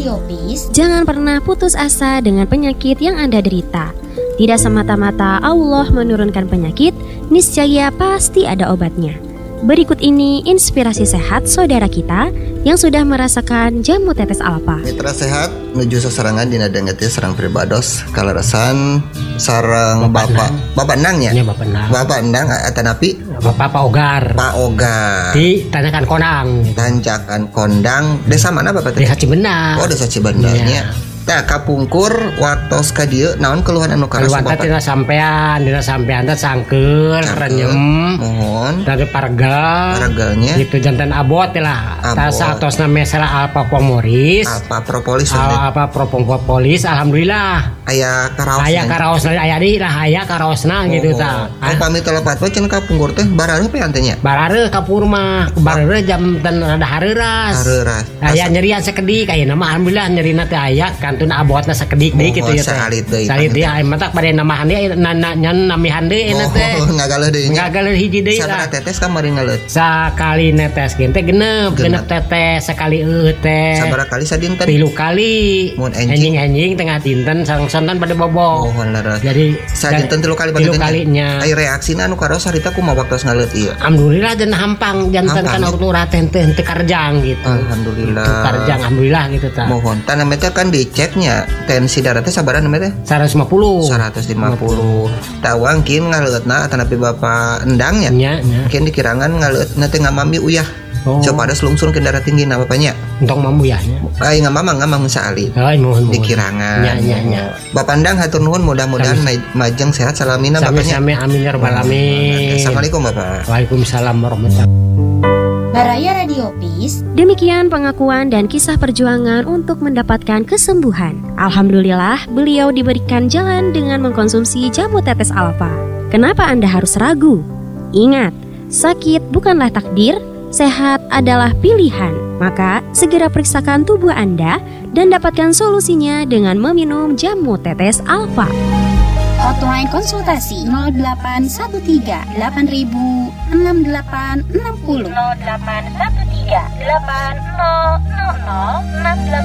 Radio Peace. Jangan pernah putus asa dengan penyakit yang Anda derita. Tidak semata-mata Allah menurunkan penyakit, niscaya pasti ada obatnya. Berikut ini inspirasi sehat saudara kita yang sudah merasakan jamu tetes alfa. Mitra sehat menuju seserangan dina dengeti sareng pribados kalarasan sareng Bapak Endang ya? Iya, Bapak Endang. Bapak Endang atanapi Bapak Ogar. Pak Ogar. Di Tanjakan Kondang. Tanjakan Kondang. Desa mana Bapak tadi? Desa Cibendah. Oh, Desa Cibendah-nya. Tah kapungkur watos ka dieu naon keluhan anu karasu Bapak? Keluhan tina sampean teh sangkeul renyem. Mohon. Dari paragalnya. Gitu jantan abot lah. Tah satosna mesela alpa pomoris. Alpa propolis. Alpa propolis alhamdulillah. Aya karaosna. Aya karaosna aya di lah aya karaosna gitu tah. Pamit telepat we cenah kapungkur teh barareuh pe antenya? Barareuh kapur mah. Barareuh jam ten rada hareuras. Aya nyerian sakedik ayeuna mah alhamdulillah nyerina teh aya kantun abotna sakedik deui kitu ya teh. Salit deui aya mah tak bade namahan deui namihan deui eta teh. Ngagaluh deui. Ngagaluh hiji deui lah. Sabaraha tetes kamari ngaleut? Sakali netes ge teh genep tetes sakali teh. Sabaraha kali sadinten? 3 kali. Mun enjing tengah dinten sareng-sareng pada bobok. Mohon leres. Jadi sadinten 3 kali pada 3 kalinya. Ai reaksina anu karaos harita kumaha waktos ngaleut ieu? Alhamdulillah dan hampang janten kan urut teh teu karjang gitu. Alhamdulillah. Itu karjang alhamdulillah gitu tah. Mohon tah teh kan diceknya tensi darahnya sabaraha namanya teh? 150. Tawang kin ngaleutna atanapi Bapak Endang ya? Nya. Kin dikirangan ngaleutna teh ngamami uyah. Coba ada selungsur ke darah tinggi na bapaknya. Untuk mamuyahnya. Ai ngamamang saali. Mohon. Dikirangan. Nya. Bapak Endang hatur nuhun mudah-mudahan majeng sehat salamina bapaknya. Sami amin ya rabbal alamin. Assalamualaikum Bapak. Waalaikumsalam warahmatullahi wabarakatuh. Baraya Radio Peace. Demikian pengakuan dan kisah perjuangan untuk mendapatkan kesembuhan. Alhamdulillah, beliau diberikan jalan dengan mengkonsumsi jamu tetes alfa. Kenapa Anda harus ragu? Ingat, sakit bukanlah takdir, sehat adalah pilihan. Maka, segera periksakan tubuh Anda dan dapatkan solusinya dengan meminum jamu tetes alfa. Hotline konsultasi 0813 8000 6860 0813 8000 6860.